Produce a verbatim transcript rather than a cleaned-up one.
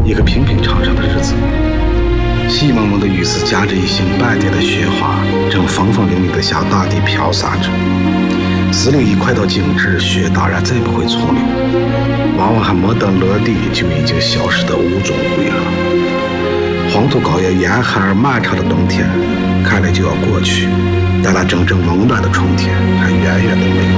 一个平平常常的日子。细蒙蒙的雨丝夹着一星半点的雪花，正风风铃铃地向大地飘洒着。四零一快到静止，雪当然再不会从流，往往还没等落地，就已经消失得无踪无影了。黄土高原严寒而漫长的冬天，看来就要过去，但那真正温暖的春天还远远的没有。